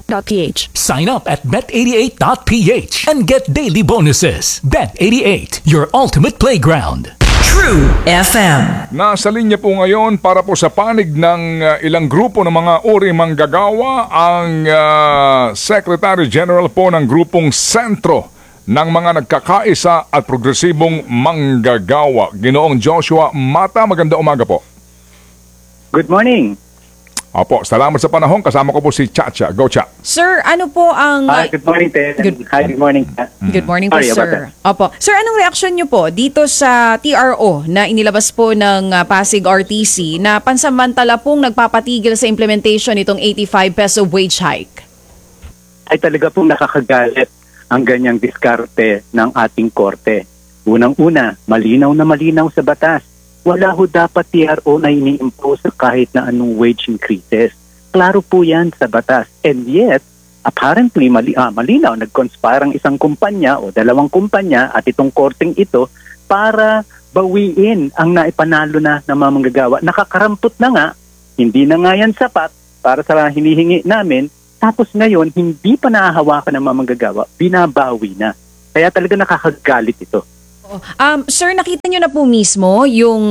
bet88.ph. Sign up at bet88.ph and get daily bonuses. Bet88, your ultimate playground. True FM. Nasa linya po ngayon para po sa panig ng ilang grupo ng mga uri manggagawa ang Secretary General po ng grupong Sentro ng mga nagkakaisa at progresibong manggagawa. Ginoong Joshua Mata, maganda umaga po. Good morning. Opo, salamat sa panahon. Kasama ko po si Chacha. Go, Cha. Sir, ano po ang... Good morning, Ted. Good morning. Good morning po, Sorry about sir. Opo. Sir, anong reaksyon niyo po dito sa TRO na inilabas po ng Pasig RTC na pansamantala pong nagpapatigil sa implementation nitong 85 peso wage hike? Ay talaga pong nakakagalit ang ganyang diskarte ng ating korte. Unang-una, malinaw na malinaw sa batas. Wala ho dapat TRO na ini-impose kahit na anong wage increases. Klaro po yan sa batas. And yet, apparently malinaw, nag-conspire ang isang kumpanya o dalawang kumpanya at itong korteng ito para bawiin ang naipanalo na ng mga manggagawa. Nakakarampot na nga, hindi na nga yan sapat para sa hinihingi namin. Tapos ngayon, hindi pa nahahawakan ng mga manggagawa, binabawi na. Kaya talaga nakakagalit ito. Sir, nakita niyo na po mismo yung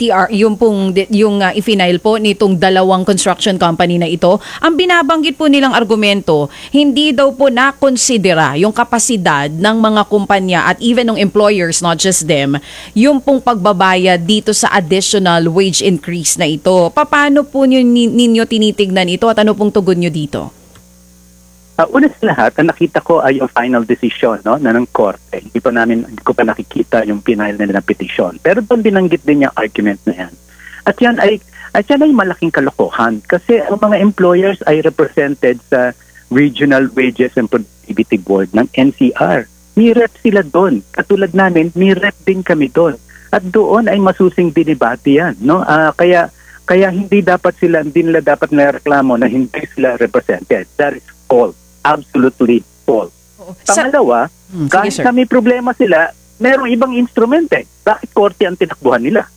i-final po nitong dalawang construction company na ito. Ang binabanggit po nilang argumento, hindi daw po nakonsidera yung kapasidad ng mga kumpanya at even ng employers, not just them, yung pong pagbabayad dito sa additional wage increase na ito. Paano po ninyo tinitignan ito at ano pong tugon niyo dito? Una sa lahat, ang nakita ko ay yung final decision ng korte. Hindi ko pa nakikita yung final na petition. Pero doon binanggit din yung argument na yan. At yan ay malaking kalokohan kasi ang mga employers ay represented sa Regional Wages and Productivity Board ng NCR. May rep sila doon. Katulad namin, may rep din kami doon. At doon ay masusing dinibati yan. Kaya hindi nila dapat nareklamo na hindi sila represented. That is false. Absolutely false. Pangalawa, kahit kami problema sila, merong ibang instrument Bakit korte ang tinakbuhan nila?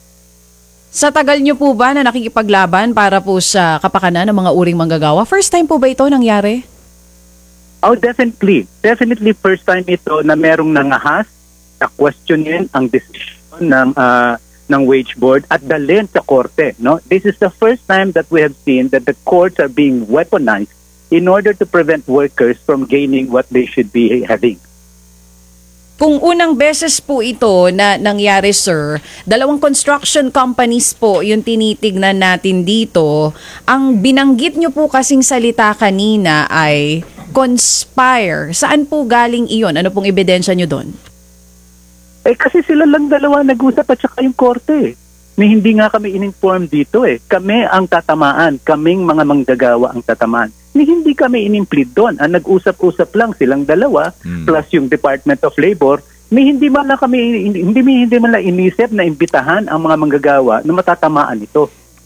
Sa tagal nyo po ba na nakikipaglaban para po sa kapakanan ng mga uring manggagawa? First time po ba ito nangyari? Oh, definitely. Definitely first time ito na merong nangahas na questionin ang decision ng wage board at dalhin sa korte. This is the first time that we have seen that the courts are being weaponized in order to prevent workers from gaining what they should be having. Kung unang beses po ito na nangyari, sir, dalawang construction companies po yung tinitignan natin dito. Ang binanggit nyo po kasing salita kanina ay conspire. Saan po galing iyon? Ano pong ebidensya nyo doon? Kasi sila lang dalawa nag-usap at saka yung korte. May hindi nga kami in-inform dito Kami ang tatamaan. Kaming mga manggagawa ang tatamaan. Hindi kami in-implead doon. Ang nag-usap-usap lang silang dalawa plus yung Department of Labor. Hindi man lang inisip na imbitahan ang mga manggagawa na matatamaan ito.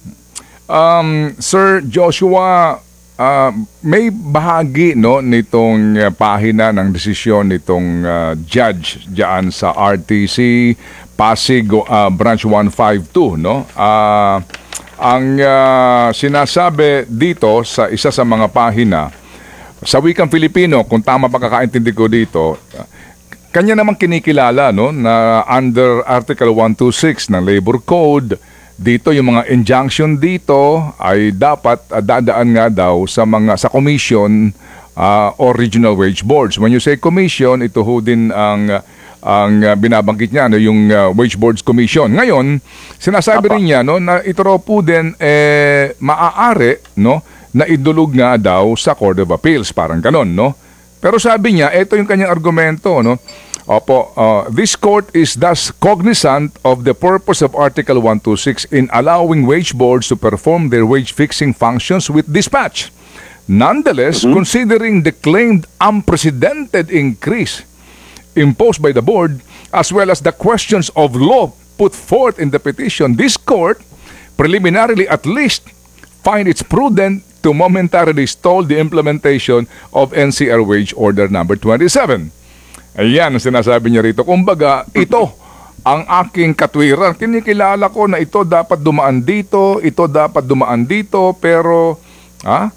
Sir Joshua, may bahagi nitong pahina ng desisyon nitong judge diyan sa RTC Pasig Branch 152 ang sinasabi dito sa isa sa mga pahina sa wikang Filipino, kung tama pagkakaintindi ko dito, kanya namang kinikilala na under Article 126 ng Labor Code, dito yung mga injunction dito ay dapat dadaan nga daw sa commission or regional wage boards. When you say commission, ito ho din ang binabanggit niya yung Wage Boards Commission. Ngayon, sinasabi rin niya na ito raw po din maaari na idulog nga daw sa Court of Appeals, parang ganon, Pero sabi niya, ito yung kanyang argumento, this court is thus cognizant of the purpose of Article 126 in allowing wage boards to perform their wage fixing functions with dispatch. Nonetheless, considering the claimed unprecedented increase imposed by the board, as well as the questions of law put forth in the petition, this court, preliminarily at least, find it's prudent to momentarily stall the implementation of NCR Wage Order number 27. Ayan ang sinasabi niya rito. Kumbaga, ito ang aking katwiran. Kinikilala ko na ito dapat dumaan dito, pero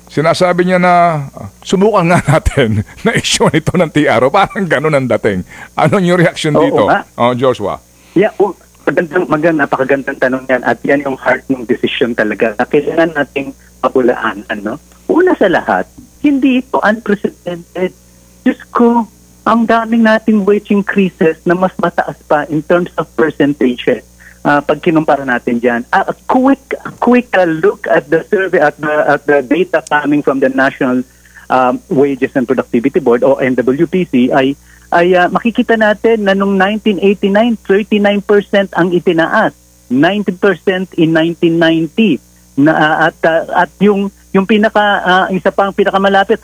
Sinasabi niya na subukan nga natin na issue nito ng TRO. Parang ganun ang dating. Ano yung reaction Oo dito? nga. Joshua. Yeah, napakagandang tanong yan at yan yung heart ng decision talaga na kailangan nating pabulaan. Una sa lahat, hindi ito unprecedented. Diyos ko, ang daming nating wage increases na mas mataas pa in terms of percentages. Pag kinumpara natin dyan, a quick look at the survey, at the data coming from the National Wages and Productivity Board o NWPC ay makikita natin na noong 1989, 39% ang itinaas, 90% in 1990, at yung isa pang pinakamalapit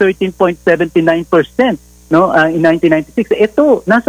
13.79%, no, in 1996. Ito nasa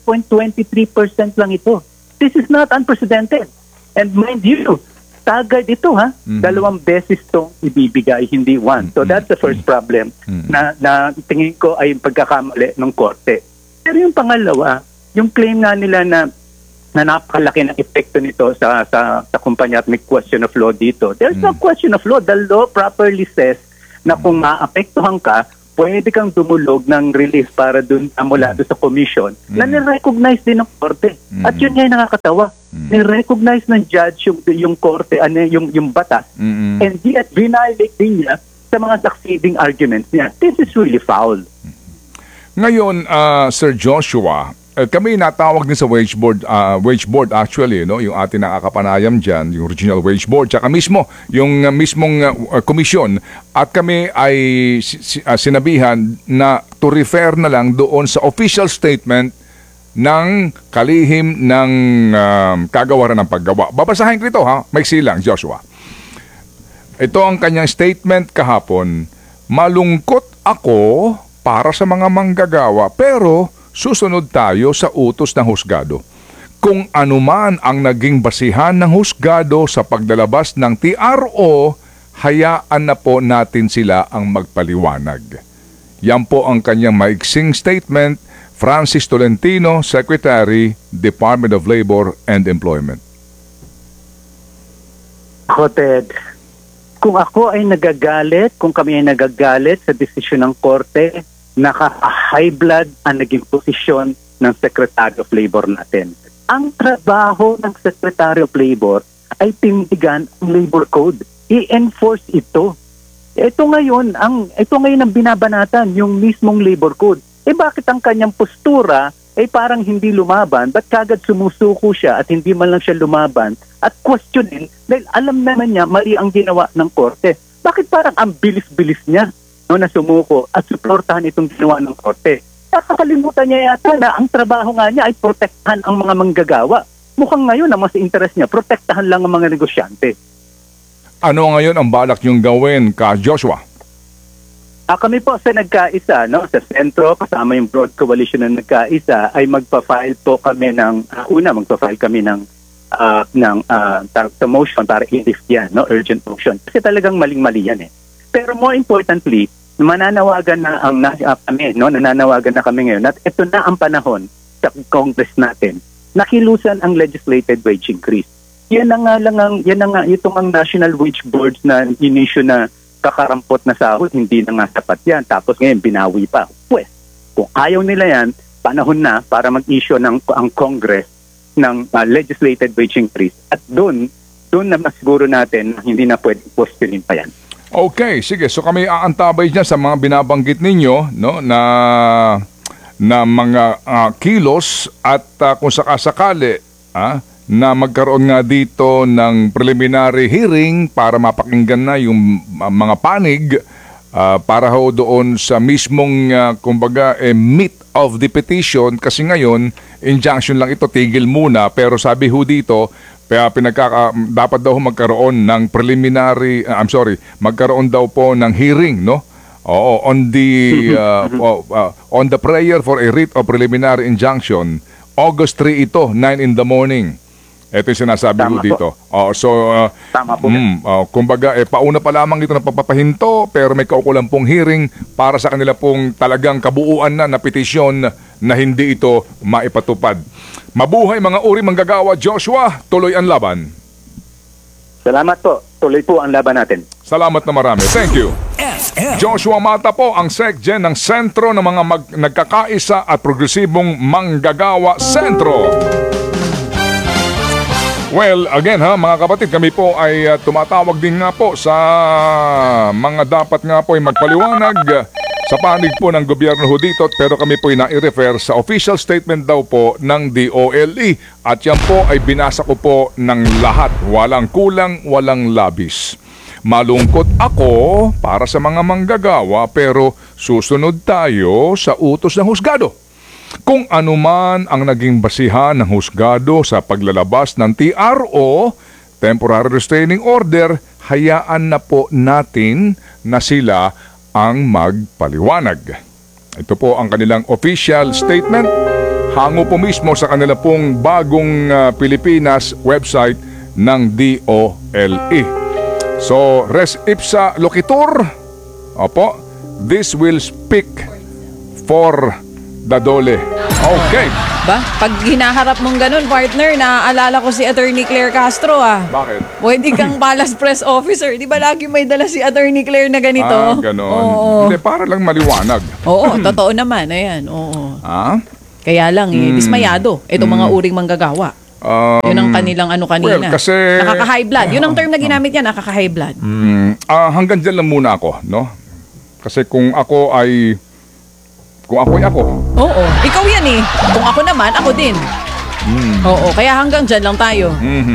12.23% lang ito. This is not unprecedented. And mind you, staggered ito Dalawang beses itong ibibigay, hindi one. So that's the first problem na tingin ko ay pagkakamali ng korte. Pero yung pangalawa, yung claim nga nila na napakalaki ng epekto nito sa kumpanya at may question of law dito. There's no question of law. The law properly says na kung maapektuhan ka, pwede kang dumulog ng relief para dun mula doon sa commission na nirecognize din ng korte. At yun nga yung nakakatawa. Nirecognize ng judge yung korte, yung batas. And yet, violate din niya sa mga succeeding arguments niya. This is really foul. Ngayon, Sir Joshua, kami natawag din sa wage board actually, no, yung ating nakakapanayam diyan, yung regional wage board, tsaka mismo yung mismong komisyon, at kami ay sinabihan na to refer na lang doon sa official statement ng kalihim ng kagawaran ng paggawa. Babasahin ko ito maiksi lang, Joshua. Ito ang kanyang statement kahapon. Malungkot ako para sa mga manggagawa, pero susunod tayo sa utos ng husgado. Kung anuman ang naging basihan ng husgado sa paglalabas ng TRO, hayaan na po natin sila ang magpaliwanag. Yan po ang kanyang maiksing statement, Francis Tolentino, Secretary, Department of Labor and Employment. Ted, kung ako ay nagagalit, kung kami ay nagagalit sa desisyon ng korte, naka-high blood ang naging posisyon ng Secretary of Labor natin. Ang trabaho ng Secretary of Labor ay tindigan ang labor code. I-enforce ito. Ito ngayon ang binabanatan, yung mismong labor code. Bakit ang kanyang postura ay parang hindi lumaban? Ba't kagad sumusuko siya at hindi man lang siya lumaban at questionin dahil alam naman niya mali ang ginawa ng korte? Bakit parang ang bilis-bilis niya na sumuko at suportahan itong ginawa ng korte? Nakakalimutan niya yata na ang trabaho nga niya ay protektahan ang mga manggagawa. Mukhang ngayon ang mas interest niya, protektahan lang ang mga negosyante. Ano ngayon ang balak niyong gawin, Ka Joshua? Kami po sa nagkaisa, sa sentro, kasama yung broad coalition na nagkaisa, ay magpa-file po kami magpa-file kami ng motion para i-lift yan, urgent motion. Kasi talagang maling-mali yan . Pero more importantly, nananawagan na kami ngayon at ito na ang panahon sa Congress natin na kilusan ang legislated wage increase. Yan na nga itong ang National Wage Boards na inisyu na kakarampot na sahod, hindi na nga sapat yan. Tapos ngayon binawi pa. Pues, kung ayaw nila yan, panahon na para mag-issue ang Congress ng legislated wage increase. At doon na masiguro natin na hindi na pwedeng questionin pa yan. Okay, sige. So kami aantabay dyan sa mga binabanggit ninyo, na mga kilos at kung sakasakali na magkaroon nga dito ng preliminary hearing para mapakinggan na yung mga panig para ho doon sa mismong meat of the petition, kasi ngayon injunction lang ito, tigil muna, pero sabi ho dito dapat daw magkaroon ng magkaroon daw po ng hearing, on the prayer for a writ of preliminary injunction. August 3 ito, 9 in the morning. Ito yung sinasabi ko dito. Tama po. Kumbaga, pauna pa lamang ito na pagpapahinto, pero may kaukulang pong hearing para sa kanila pong talagang kabuuan na petisyon na hindi ito maipatupad. Mabuhay mga uri manggagawa, Joshua, tuloy ang laban. Salamat po. Tuloy po ang laban natin. Salamat na marami. Thank you. FM. Joshua Mata po ang SecGen ng Sentro ng mga Nagkakaisa at Progresibong Manggagawa Sentro. Well, again mga kapatid, kami po ay tumatawag din nga po sa mga dapat nga po ay magpaliwanag sa panig po ng gobyerno ho dito, pero kami po ay nai-refer sa official statement daw po ng DOLE at yan po ay binasa ko po ng lahat, walang kulang, walang labis. Malungkot ako para sa mga manggagawa pero susunod tayo sa utos ng husgado. Kung ano man ang naging basihan ng husgado sa paglalabas ng TRO, Temporary Restraining Order, hayaan na po natin na sila ang magpaliwanag. Ito po ang kanilang official statement. Hango po mismo sa kanila pong bagong Pilipinas website ng DOLE. So, res ipsa loquitur. Opo, this will speak for the DOLE. Okay. Ba? Pag hinaharap mong ganun, partner, naaalala ko si Attorney Claire Castro Bakit? Pwede kang palace press officer. Di ba lagi may dala si Attorney Claire na ganito? Ganon. Oo. Hindi, para lang maliwanag. Oo, totoo naman. Ayan, oo. Ha? Kaya lang, dismayado. Itong mga uring manggagawa. Yun ang kanilang kanina. Well, kasi... Nakaka-high blood. Yun ang term na ginamit niya, nakaka-high blood. Hanggang dyan lang muna ako, no? Kasi kung ako ay ako. Oo. Ikaw yan eh. Kung ako naman, ako din. Oo. Kaya hanggang dyan lang tayo.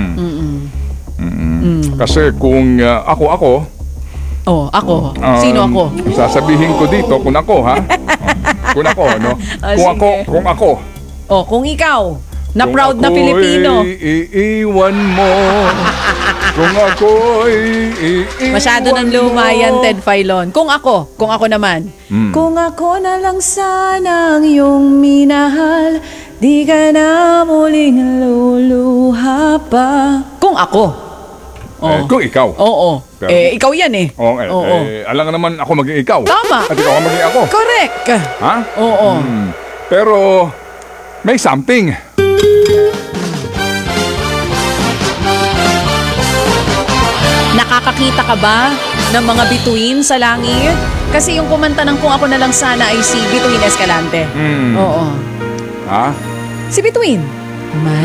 Kasi kung ako, Oo, ako. Sino ako? sasabihin ko dito kung ako, ha? Kung ako, no? Kung ako. Oh, kung ikaw, na Kung proud na ako'y Pilipino. iiwan mo. Kung ako'y iiwan Masyado ng luma yan, Ted Filon. Kung ako naman. Kung ako na lang sanang iyong minahal, di ka na muling luluha pa. Kung ako. Kung ikaw. Oo. Pero- Ikaw yan eh. Oo. Alam nga naman ako maging ikaw. Tama. At ikaw ang maging ako. Correct. Ha? Oo. Pero may something. Nakakakita ka ba ng mga bituin sa langit? Kasi yung kumanta ng Kung Ako Na Lang Sana ay si Bituin Escalante. Oo. Ha? Si Bituin.